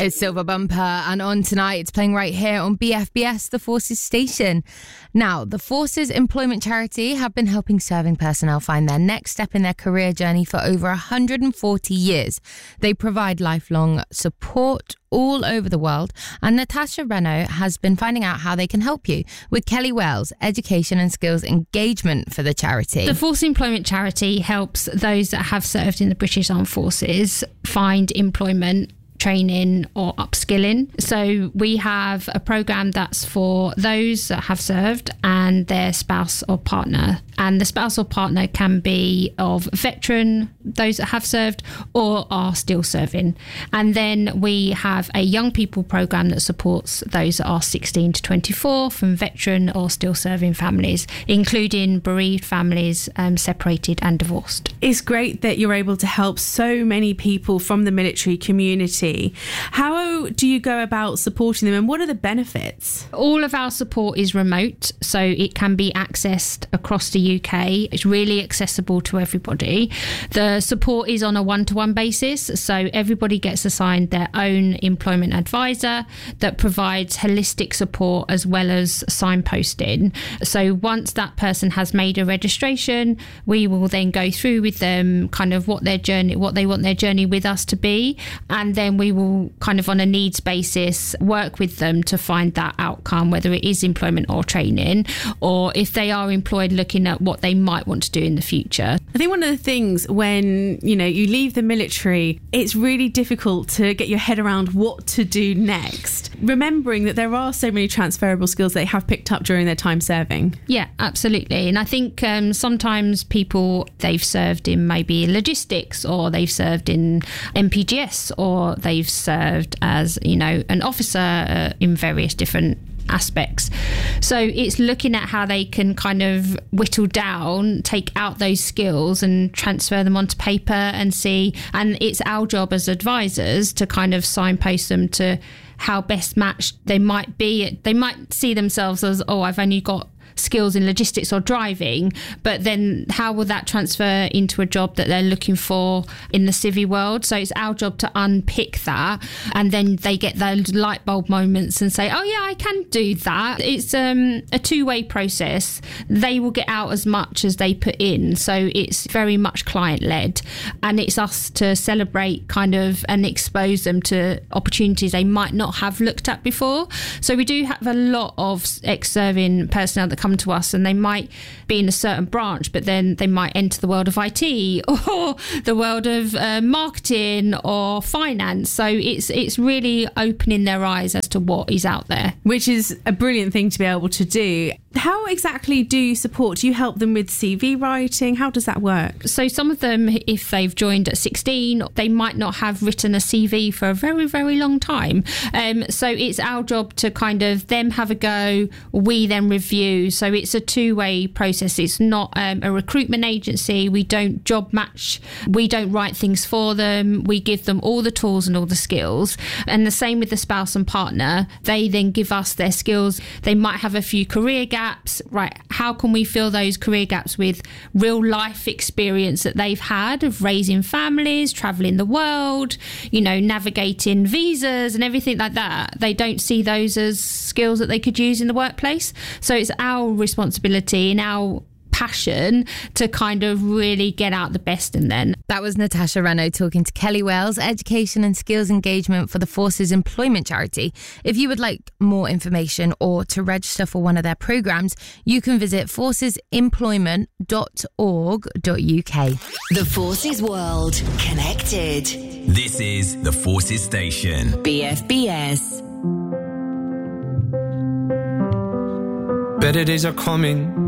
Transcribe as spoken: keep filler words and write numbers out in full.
It's Silver Bumper, and on tonight it's playing right here on B F B S, the Forces station. Now, the Forces Employment Charity have been helping serving personnel find their next step in their career journey for over one hundred forty years. They provide lifelong support all over the world, and Natasha Renault has been finding out how they can help you with Kelly Wells, Education and Skills Engagement for the charity. The Forces Employment Charity helps those that have served in the British Armed Forces find employment, training or upskilling. So we have a programme that's for those that have served and their spouse or partner. And the spouse or partner can be of veteran, those that have served or are still serving. And then we have a young people programme that supports those that are sixteen to twenty-four from veteran or still serving families, including bereaved families, um, separated and divorced. It's great that you're able to help so many people from the military community. How do you go about supporting them, and what are the benefits? All of our support is remote, so it can be accessed across the U K. It's really accessible to everybody. The support is on a one-to-one basis, so everybody gets assigned their own employment advisor that provides holistic support as well as signposting. So once that person has made a registration, we will then go through with them kind of what their journey, what they want their journey with us to be, and then we will kind of on a needs basis work with them to find that outcome, whether it is employment or training, or if they are employed, looking at what they might want to do in the future. I think one of the things when, you know, you leave the military, it's really difficult to get your head around what to do next, remembering that there are so many transferable skills they have picked up during their time serving. Yeah, absolutely. And I think um, sometimes people, they've served in maybe logistics, or they've served in M P G S, or they've served as, you know, an officer uh, in various different aspects. So it's looking at how they can kind of whittle down, take out those skills and transfer them onto paper and see. And it's our job as advisors to kind of signpost them to how best matched they might be. They might see themselves as, oh, I've only got skills in logistics or driving, but then how will that transfer into a job that they're looking for in the civvy world? So it's our job to unpick that, and then they get those light bulb moments and say, oh yeah, I can do that. It's um, a two-way process. They will get out as much as they put in, so it's very much client-led, and it's us to celebrate kind of and expose them to opportunities they might not have looked at before. So we do have a lot of ex-serving personnel that come to us, and they might be in a certain branch, but then they might enter the world of I T or the world of uh, marketing or finance. So it's it's really opening their eyes as to what is out there, which is a brilliant thing to be able to do. How exactly do you support? Do you help them with C V writing? How does that work? So some of them, if they've joined at sixteen, they might not have written a C V for a very, very long time. Um, so it's our job to kind of them have a go, we then review. So it's a two-way process. It's not um, a recruitment agency. We don't job match. We don't write things for them. We give them all the tools and all the skills. And the same with the spouse and partner. They then give us their skills. They might have a few career gaps. Right, how can we fill those career gaps with real life experience that they've had of raising families, traveling the world, you know, navigating visas and everything like that. They don't see those as skills that they could use in the workplace. So it's our responsibility and our passion to kind of really get out the best in them. That was Natasha Renault talking to Kelly Wells, Education and Skills Engagement for the Forces Employment Charity. If you would like more information or to register for one of their programmes, you can visit forces employment dot org dot U K. The Forces World Connected. This is the Forces Station. B F B S. Better days are coming.